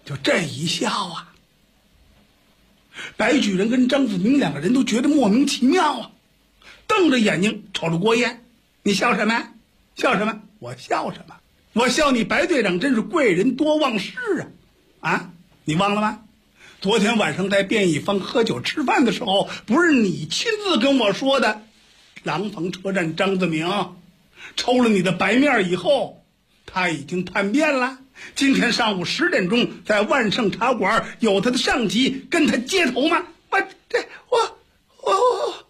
就这一笑啊，白举人跟张子明两个人都觉得莫名其妙啊，瞪着眼睛瞅着郭燕。你笑什么呀？笑什么？我笑什么？我笑你白队长真是贵人多忘事啊！啊，你忘了吗？昨天晚上在便宜坊喝酒吃饭的时候，不是你亲自跟我说的，廊坊车站张子明抽了你的白面以后，他已经叛变了。今天上午10点钟在万盛茶馆有他的上级跟他接头吗？我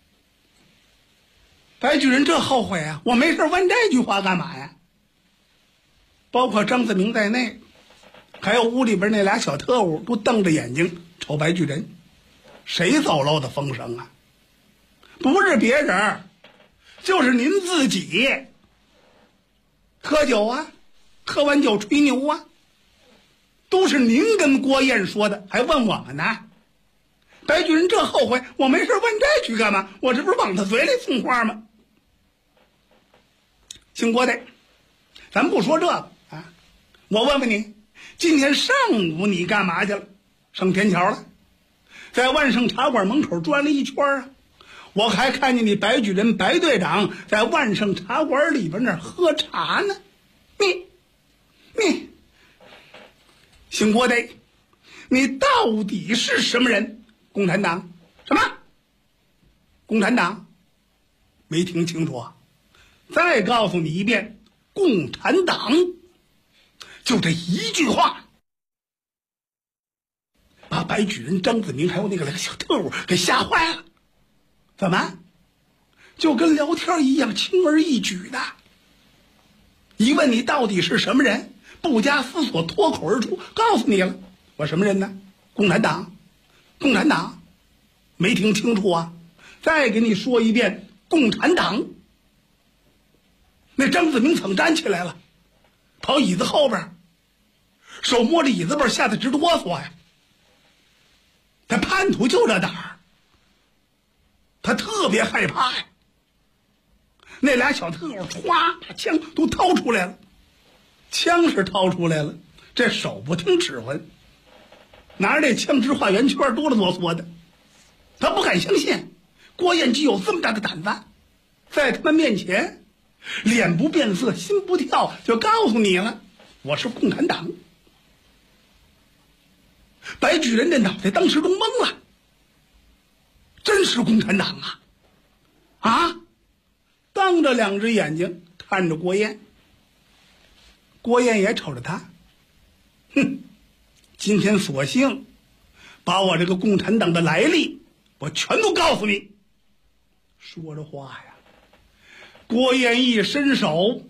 白举人这后悔啊！我没事问这句话干嘛呀？包括张子明在内，还有屋里边那俩小特务都瞪着眼睛瞅白举人。谁走漏的风声啊？不是别人，就是您自己。喝酒啊，喝完酒吹牛啊，都是您跟郭燕说的，还问我们呢。白举人这后悔，我没事问这句干嘛？我这不是往他嘴里送话吗？姓郭的，咱不说这个啊，我问问你，今天上午你干嘛去了？上天桥了，在万盛茶馆门口转了一圈啊。我还看见你白举人白队长在万盛茶馆里边那儿喝茶呢。你姓郭的，你到底是什么人？共产党？什么？共产党？没听清楚啊？再告诉你一遍，共产党。就这一句话，把白举人张子明还有那个小特务给吓坏了。怎么？就跟聊天一样，轻而易举的。一问你到底是什么人，不加思索脱口而出，告诉你了，我什么人呢？共产党。共产党？没听清楚啊？再给你说一遍，共产党。那张子明噌站起来了，跑椅子后边，手摸着椅子背，吓得直哆嗦呀。他叛徒就这胆儿，他特别害怕呀。那俩小特务歘把枪都掏出来了，枪是掏出来了，这手不听指挥，拿着这枪直画圆圈，哆了哆嗦的。他不敢相信郭彦基有这么大的胆子，在他们面前脸不变色心不跳，就告诉你了，我是共产党。白举人这脑袋当时都懵了，真是共产党啊！啊！瞪着两只眼睛看着郭燕，郭燕也瞅着他。哼，今天索性把我这个共产党的来历我全都告诉你。说着话呀，郭燕一伸手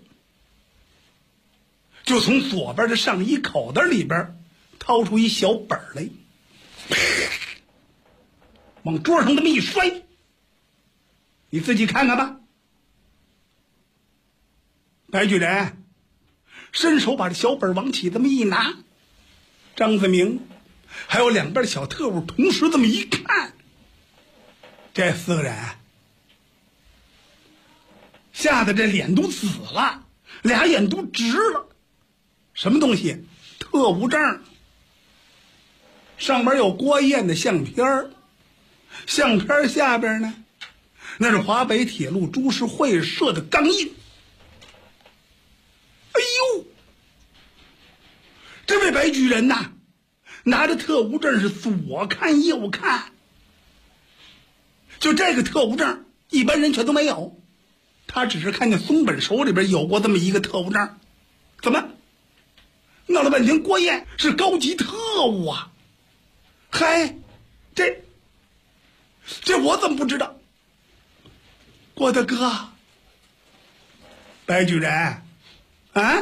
就从左边的上衣口袋里边掏出一小本来，往桌上这么一摔，你自己看看吧。白举人伸手把这小本往起这么一拿，张子明还有两边的小特务同时这么一看，这4个人吓得这脸都紫了，俩眼都直了。什么东西？特务证，上面有郭燕的相片，相片下边呢，那是华北铁路株式会社的钢印。哎呦，这位白举人呐，拿着特务证是左看右看，就这个特务证一般人全都没有，他只是看见松本手里边有过这么一个特务证。怎么闹了半天郭燕是高级特务啊？嗨，这我怎么不知道？郭大哥，白举人啊，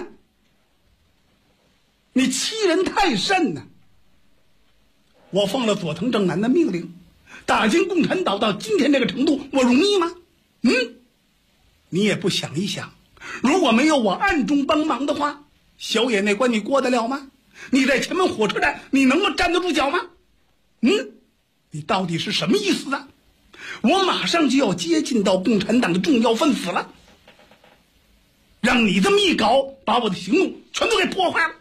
你欺人太甚呐！我奉了佐藤正南的命令，打进共产党到今天这个程度，我容易吗？你也不想一想，如果没有我暗中帮忙的话，小野那关你过得了吗？你在前门火车站，你能够站得住脚吗？你到底是什么意思啊？我马上就要接近到共产党的重要分子了，让你这么一搞，把我的行动全都给破坏了。